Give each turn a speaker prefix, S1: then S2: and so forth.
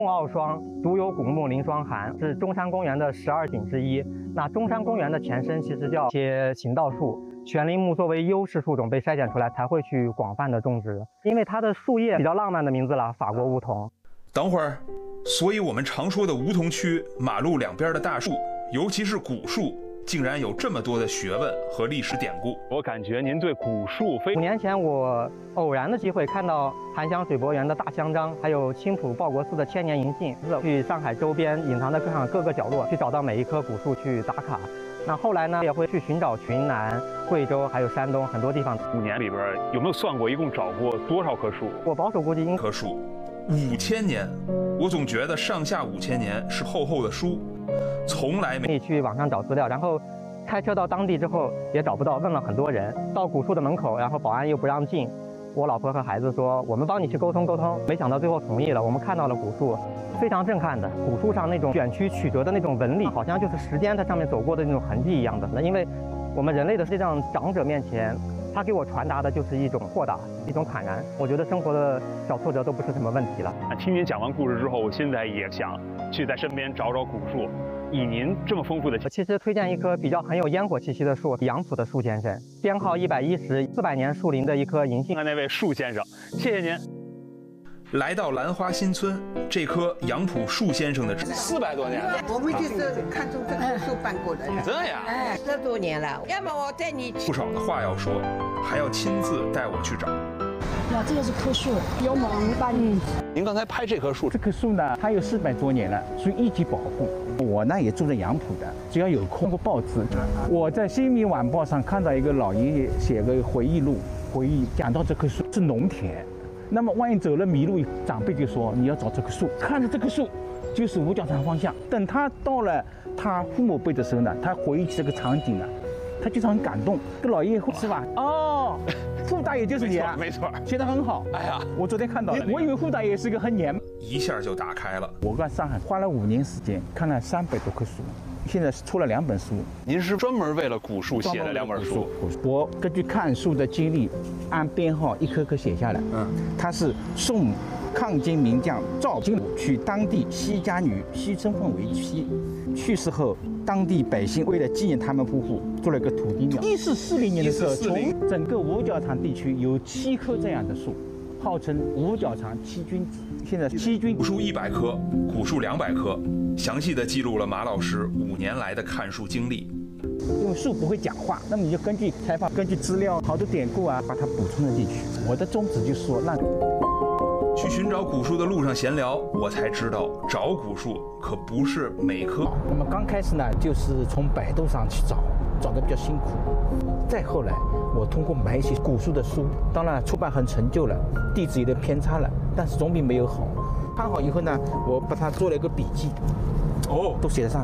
S1: 凤傲霜独有古木临霜寒，是中山公园的12景之一。那中山公园的前身其实叫一些行道树，悬铃木作为优势树种被筛选出来，才会去广泛的种植。因为它的树叶比较浪漫的名字了，法国梧桐。
S2: 等会儿，所以我们常说的梧桐区马路两边的大树，尤其是古树，竟然有这么多的学问和历史典故。
S3: 我感觉您对古树
S1: 5年前，我偶然的机会看到檀香水柏园的大香樟，还有青浦报国寺的千年银杏，去上海周边隐藏在各个角落，去找到每一棵古树去打卡。那后来呢，也会去寻找云南、贵州还有山东很多地方。
S3: 5年里边有没有算过一共找过多少棵树？
S1: 我保守估计
S2: 棵树5000年，我总觉得上下5000年是厚厚的书，从来没
S1: 去网上找资料，然后开车到当地之后也找不到，问了很多人，到古树的门口，然后保安又不让进。我老婆和孩子说，我们帮你去沟通沟通，没想到最后同意了。我们看到了古树，非常震撼的，古树上那种卷曲曲折的那种纹理，好像就是时间在上面走过的那种痕迹一样的。那因为我们人类的这样长者面前，他给我传达的就是一种豁达，一种坦然。我觉得生活的小挫折都不是什么问题了。
S3: 听您讲完故事之后，我现在也想去在身边找找古树。以您这么丰富的，
S1: 其实推荐一棵比较很有烟火气息的树，杨浦的树先生，编号110，400年树龄的一棵银杏。
S3: 那位树先生，谢谢您。
S2: 来到兰花新村，这棵杨浦树先生的
S3: 400多年了，
S4: 我们就是看中这棵树办过的。
S3: 这样
S4: ，10多年了。要么我带你
S2: 不少的话要说，还要亲自带我去找。
S5: 呀，这个是棵树，有猛把你。
S3: 您刚才拍这棵树，
S6: 这棵树呢，它有400多年了，属于一级保护。我呢也住在杨浦的，只要有空过报纸，我在《新民晚报》上看到一个老爷爷写个回忆录，讲到这棵树是农田，那么万一走了迷路，长辈就说你要找这棵树，看着这棵树就是五角场方向。等他到了他父母辈的时候呢，他回忆起这个场景呢，他就是很感动。这老爷爷是吧？哦。傅大爷就是你啊，
S3: 没错，
S6: 写得很好。哎呀，我昨天看到了，我以为傅大爷是个很年，
S2: 一下就打开了。
S6: 我在上海花了5年时间，看了300多棵树，现在出了2本书。
S3: 您是专门为了古树写的2本书？
S6: 我根据看树的经历，按编号一棵棵写下来。它是宋抗金名将赵金娶当地西家女西身份为妻，去世后，当地百姓为了纪念他们夫妇，做了一个土地庙。1440年的时候，从整个五角场地区有7棵这样的树，号称五角场7君子。现在7君
S2: 古树100棵，古树200棵，详细的记录了马老师5年来的看树经历。
S6: 因为树不会讲话，那么你就根据采访、根据资料、好多典故啊，把它补充了进去。我的宗旨就是说，让
S2: 去寻找古树的路上闲聊，我才知道找古树可不是每棵。
S6: 那么刚开始呢，就是从百度上去找的比较辛苦。再后来，我通过买一些古树的书，当然出版很陈旧了，地址有点偏差了，但是总比没有好。看好以后呢，我把它做了一个笔记，都写在上面。